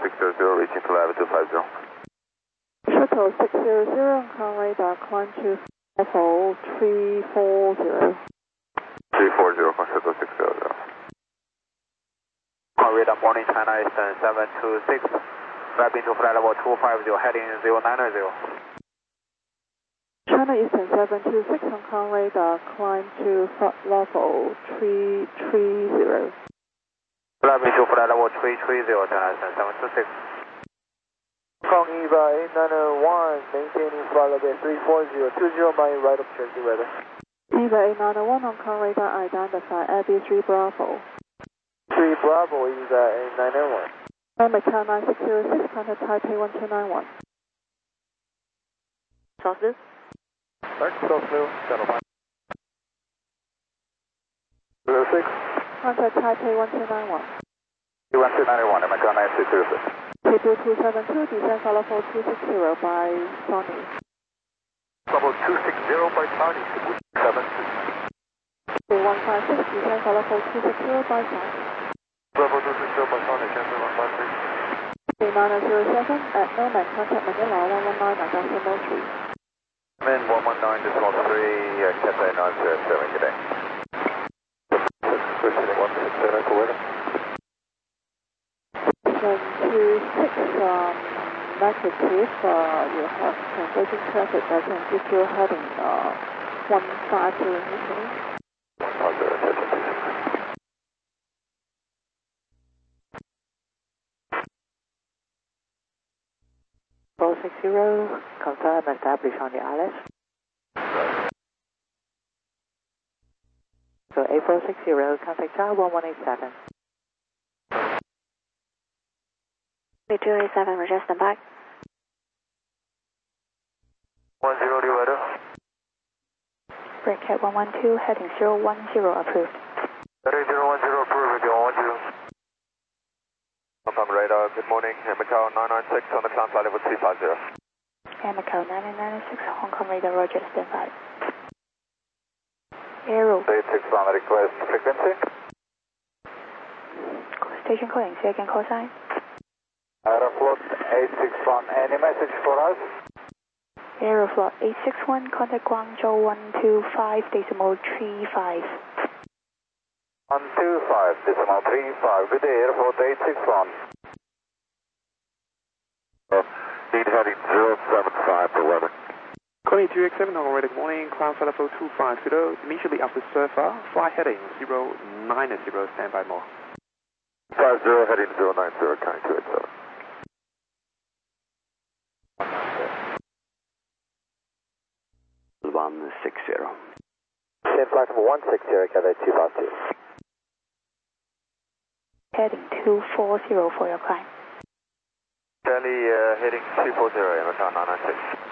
600, reaching to level 250. Shuttle 600 on car radar, climb to level 340. 340 from Shuttle 600. Car radar, morning China Eastern 726, flapping to flight level 250, heading 090. China Eastern 726 on car radar, climb to level 330. Flapping to flight level 330, China Eastern 726. Kong EVA 8901, maintaining flight level 340, 20 mile right of Cherokee weather. EVA 8901 on car radar, identify Abbey 3 Bravo. 3 Bravo, EVA 8901. Macau 9606, contact Taipei 1291. South Right, South Blue, Channel 5. 06. Contact Taipei 1291. 1291, Macau 9606. Taipei 272, descend follow 4260 by Sony. Level 260 by Sony, 76. 156, descend follow 4260 by Sony. Level 260 by Sony, cancel 153. 9007 at Nomad, contact Manila 119.3. Min 119.3, Cathay 907, good day. Proceeding 160, echo weather. 26 negative, you have translating traffic, I can give you heading 150 initially. 150, 460, confirm establish on the ILS. So A460, contact tower 1187. 3287, we're just back. 10 weather. Break at 112, heading 010 approved. Heading 010 approved, 110. Confirm radar, good morning, Macau 996 on the climb flight level 350. And Macau 996, Hong Kong radar, Roger, stand by. Aero. 861 request frequency. Station calling, second call sign. Aeroflot 861, any message for us? Aeroflot 861, contact Guangzhou 125.35. 125.35, good day, Aeroflot 861. Need heading 075 for weather. Calling 2XM, Hong Kong radar, good morning, climb flight level 250, immediately after surfer, fly heading 090, standby more. 50 heading 090, counting 287. 160. Same flight number 160, Cathay 252. Heading 240 for your climb. Charlie, heading 240, Macau 996.